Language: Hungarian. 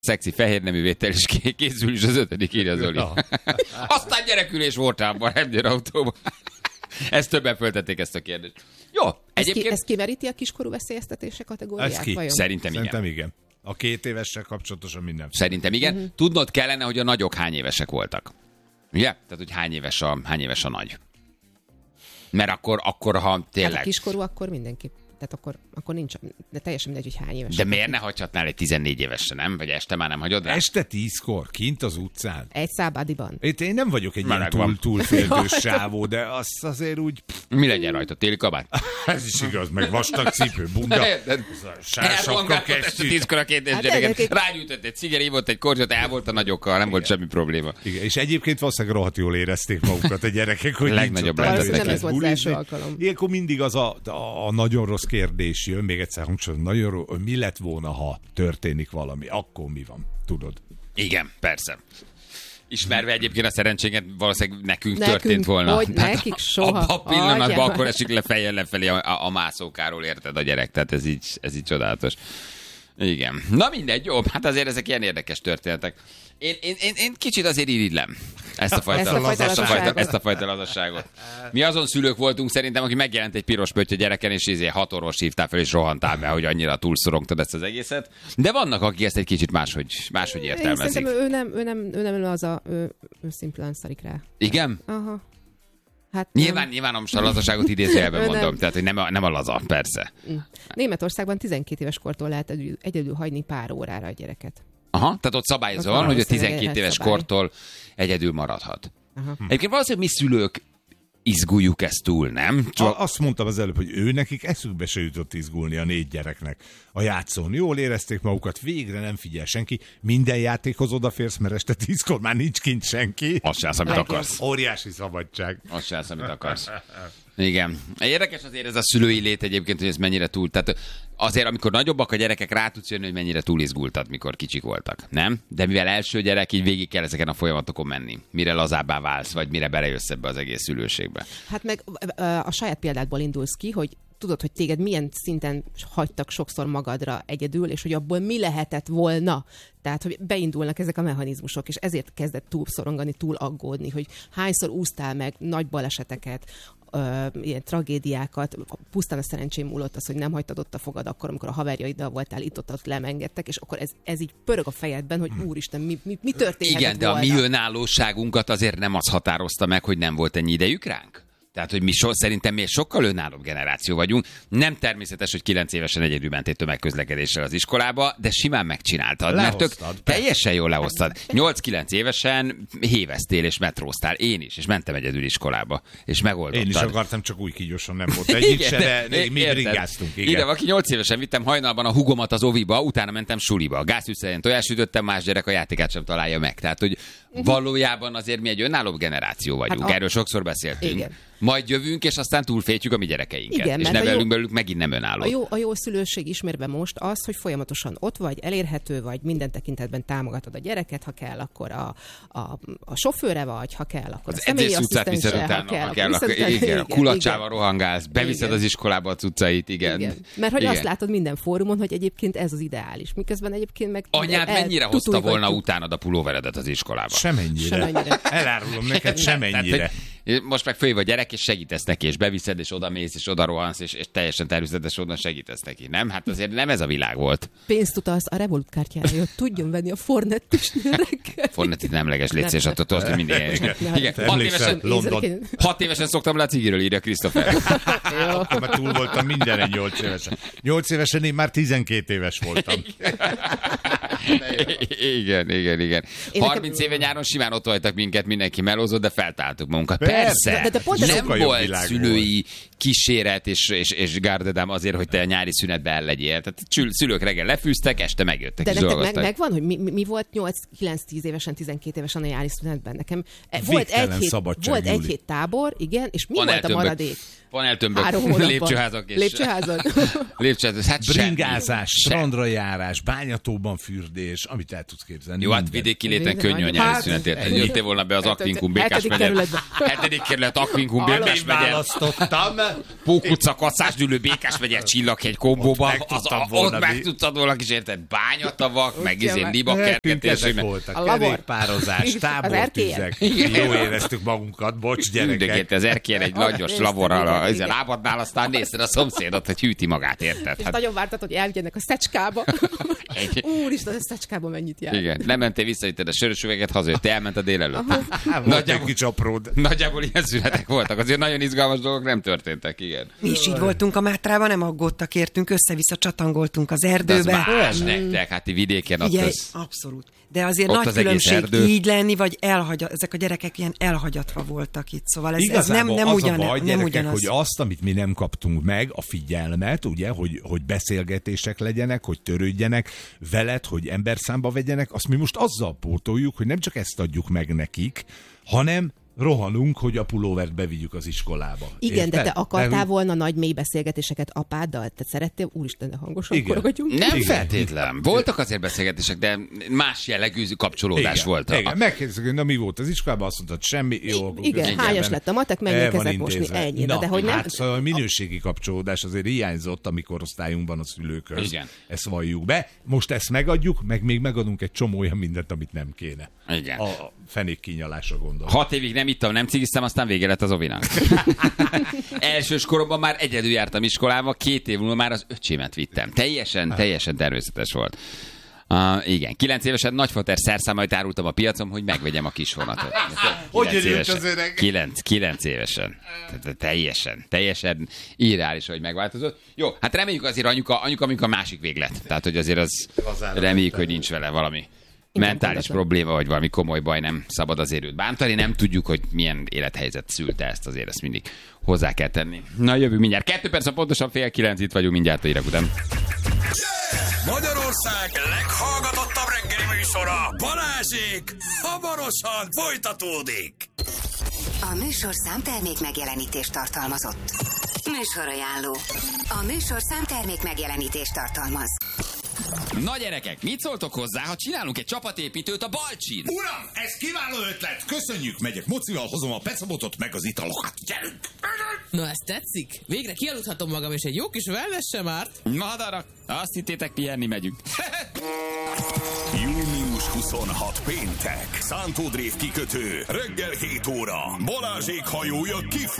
szexi fehérnemű vétel, és készül is az 5. írja Zoli. Aztán gyerekülés voltában, rendőrautóban. Ezt többen föltették ezt a kérdést. Jó, egyébként... Ez kiveríti a kiskorú veszélyeztetése kategóriát? Szerintem igen. A 2 évessel kapcsolatosan minden. Szerintem igen. Tudnod kellene, hogy a nagyok hány évesek voltak. Ugye? Tehát, hogy hány éves a nagy. Mert akkor ha tényleg... Hát a kiskorú, akkor mindenki. Tehát akkor nincs, de teljesen mindegy, hogy hány éves. De miért ne hagyhatnál egy 14 évesre, nem? Vagy este már nem hagyod rá? Este 10-kor, kint az utcán. Egy szábádiban. Én nem vagyok egy ilyen túlféltős sávó, de azt azért úgy... Mi legyen rajta? Téli kabát? Ez is igaz, meg vastag cipő, bunda. Sársapka kesztyű. 10-kor a kérdésgyereket. Rágyújtott egy ciger, ívott egy kortyot, el volt a nagyokkal, nem volt semmi probléma. Igen, és egyébként valószínűleg rohadt jól érezték magukat a gyerekek, hogy legnagyobb nem ez volt az első alkalom. Ilyenkor mindig az a nagyon rossz kérdés jön, még egyszer hangsúlyozom, nagyon mi lett volna, ha történik valami, akkor mi van, tudod? Igen, persze. Ismerve egyébként a szerencséget, valószínűleg nekünk történt volna. Hogy nekik soha. A pillanatban akkor esik fejjel lefelé a mászókáról, érted a gyerek, tehát ez így csodálatos. Igen. Na mindegy, jó, hát azért ezek ilyen érdekes történetek. Én kicsit azért irigylem ezt a fajta lazasságot. Mi azon szülők voltunk szerintem, aki megjelent egy piros pötty a gyereken, és 6 orvos hívtál fel, és rohantál be, hogy annyira túlszorongtad ezt az egészet. De vannak, akik ezt egy kicsit máshogy értelmezik. Szerintem ő nem laza, ő szimplán szarik rá. Igen? Aha. Hát nyilván most a lazaságot idézőjelben mondom, tehát hogy nem a laza, persze. Németországban 12 éves kortól lehet egyedül hagyni pár órára a gyereket. Aha, tehát ott szabályozol, hogy a 12 éves kortól egyedül maradhat. Egyébként valószínűleg mi szülők izguljuk ezt túl, nem? Azt mondtam az előbb, hogy ő nekik eszükbe se jutott izgulni a 4 gyereknek. A játszón jól érezték magukat, végre nem figyel senki, minden játékhoz odaférsz, mert este 10-kor már nincs kint senki. Azt se amit akarsz. Óriási szabadság. Azt se amit akarsz. Igen. Érdekes azért ez a szülői lét egyébként, hogy ez mennyire túl. Tehát azért, amikor nagyobbak a gyerekek, rá tudsz jönni, hogy mennyire túlizgultad, mikor kicsik voltak. Nem? De mivel első gyerek, így végig kell ezeken a folyamatokon menni. Mire lazábbá válsz, vagy mire belejössz ebbe az egész szülőségbe. Hát meg a saját példádból indulsz ki, hogy tudod, hogy téged milyen szinten hagytak sokszor magadra egyedül, és hogy abból mi lehetett volna. Tehát, hogy beindulnak ezek a mechanizmusok, és ezért kezdett túl szorongani, túl aggódni, hogy hányszor úsztál meg nagy baleseteket, ilyen tragédiákat, pusztán a szerencsém múlott az, hogy nem hagytad ott a fogad akkor, amikor a haverjaiddal voltál, itt-ott lemengedtek, és akkor ez így pörög a fejedben, hogy úristen, mi történhetett igen, de volna? A mi önállóságunkat azért nem az határozta meg, hogy nem volt ennyi idejük ránk? Tehát, hogy szerintem mi egy sokkal önállóbb generáció vagyunk. Nem természetes, hogy 9 évesen egyedül mentél tömegközlekedéssel az iskolába, de simán megcsináltad. Mert teljesen jól lehoztad. 8-9 évesen héveztél és metróztál. Én is, és mentem egyedül iskolába. És megoldottad. Én is akartam, csak úgy kígyosan nem volt egyik se, de mi ringáztunk. Igen, aki 8 évesen vittem hajnalban a hugomat az oviba, utána mentem suliba. A gázfűszerén tojásütöttem, más gyerek a játékát sem találja meg. Tehát, hogy valójában azért mi egy önállóbb generáció vagyunk. Erről sokszor beszéltünk. Igen. Majd jövünk, és aztán túlfétjük a mi gyerekeinket. Igen, és nevelünk belőlük megint nem önálló. A jó szülőség ismerve most az, hogy folyamatosan ott vagy, elérhető vagy, minden tekintetben támogatod a gyereket, ha kell, akkor a sofőre vagy, ha kell, akkor az edzésutcát ha kell, a kulacsával rohangálsz, beviszed az iskolába a cuccait, igen. Mert hogy azt látod minden fórumon, hogy egyébként ez az ideális. Miközben egyébként meg... Anyád mennyire hozta volna utánad a pulóveredet az iskolába? Semennyire. Elárulom neked, semennyire. Most meg följön a gyerek, és segítesz neki, és beviszed, és oda mész, és oda rohansz, és teljesen természetes oda segítesz neki. Nem? Hát azért nem ez a világ volt. Pénzt utalsz a Revolut kártyára, hogy tudjon venni a Fornettisnél reggel. Fornettit nemleges létsz, és attól azt, hogy mindig. Igen. 6 évesen szoktam le a cigiről, írja Christopher. Már túl voltam mindenen 8 évesen. 8 évesen én már 12 éves voltam. Igen. 30 éve nyáron simán ott hagytak minket, mindenki melózott, de feltáltuk magunkat. Persze, de nem volt szülői kíséret és gárdedám azért, hogy te a nyári szünetben el legyél. Tehát szülők reggel lefűztek, este megjöttek de és dolgoztak. De megvan, hogy mi volt 8-9-10 évesen, 12 évesen a nyári szünetben? Nekem volt egy hét tábor, igen, és mi volt a maradék? Paneltömbök, lépcsőházak és... Lépcsőházak. Hát bringázás, strandra járás, bányatóban fürdés, amit el tudsz képzelni. Jó, hát vidéki léten könnyű a nyári szünetért. Jöttél volna be az Aquincum Békás megye. 7. kerület Aquincum Békás megye. Választottam. Pókutca, Kacásdülő, Békásmegye, Csillaghegy kombóba, ott meg tudtad volna kis érted, bányatavak, meg libakergetések. A kerékpározás, tábortüzek. Jó éreztük magunkat, bocs gyerekek. Az erkélyen egy langyos laborral a lábadnál, aztán nézted a szomszédot, hogy hűti magát, érted? És nagyon vártad, hogy elvigyenek a szecskába. Úristen, a szecskába mennyit jár. Igen, nem mentél vissza, itt a sörös üveget hazajött, te elment a délelőtt. Volt egy kis apród. Nagyjából ilyen születek voltak, azért nagyon izgalmas dolgok nem történtek, igen. Mi is így voltunk a Mátrában, nem aggódtak értünk, össze-vissza csatangoltunk az erdőbe. De az más nektek, hát vidéken ott az... Abszolút. De azért ott nagy különbség így lenni, vagy ezek a gyerekek ilyen elhagyatva voltak itt. Szóval ez nem ugyanaz. Hogy azt, amit mi nem kaptunk meg, a figyelmet, ugye, hogy beszélgetések legyenek, hogy törődjenek veled, hogy emberszámba vegyenek, azt mi most azzal pótoljuk, hogy nem csak ezt adjuk meg nekik, hanem rohanunk, hogy a pulóvert bevigyük az iskolába. Igen, érted? De te akartál volna nagy mély beszélgetéseket apáddal? Te szerettél? Úristen, de hangosan korogatjunk. Nem feltétlen. Voltak azért beszélgetések, de más jellegű kapcsolódás volt. Igen, megkérdeztek, hogy na mi volt az iskolában, azt mondtad, semmi jó. Igen, hányas lett a matek, menjünk ezek mosni, ennyi. De hogy nem? Hát szóval a minőségi kapcsolódás azért hiányzott a mi korosztályunkban a szülőkhöz. Igen. Ezt valljuk be. Most ezt megadjuk, meg még megadunk egy csomó olyan mindent, amit nem kéne. Igen. A fenék kinyalásra gondolom. 6 évig nem ittam, nem cigiztem, aztán vége lett az ovinak. Elsős koromban már egyedül jártam iskolába, 2 év múlva már az öcsémet vittem. Teljesen természetes volt. Igen, 9 évesen nagyfater szerszámait árultam a piacon, hogy megvegyem a kisvonatot. Hogy örült az öreg? 9 évesen. Teljesen irreális, hogy megváltozott. Jó, hát reméljük azért anyuka másik véglet. Tehát, hogy azért az reméljük, hogy nincs vele valami mentális probléma, vagy valami komoly baj, nem szabad azért őt bántani, nem tudjuk, hogy milyen élethelyzet szülte ezt, azért ezt mindig hozzá kell tenni. Na, jövünk mindjárt. 2 perc, pontosan 8:30, itt vagyunk mindjárt a hírek után. Magyarország leghallgatottabb reggeli műsora, Balázsék, hamarosan folytatódik. A műsorszám termék megjelenítést tartalmazott. Műsorajánló. A műsorszám termék megjelenítést tartalmaz. Na gyerekek, mit szóltok hozzá, ha csinálunk egy csapatépítőt a Balcsin? Uram, ez kiváló ötlet! Köszönjük, megyek mocival, hozom a pecabotot meg az italokat. Gyerünk! Na, ez tetszik? Végre kialudhatom magam, és egy jó kis wellness sem árt. Madarak, azt hittétek, pihenni megyünk. Június 26 péntek. Szántódrév kikötő. Reggel 7 óra. Balázsék hajója kifut.